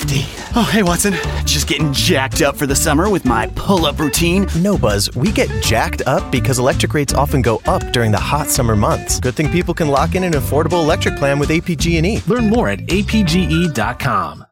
Nifty. Oh, hey, Watson. Just getting jacked up for the summer with my pull-up routine. No, Buzz. We get jacked up because electric rates often go up during the hot summer months. Good thing people can lock in an affordable electric plan with APG&E. Learn more at apge.com.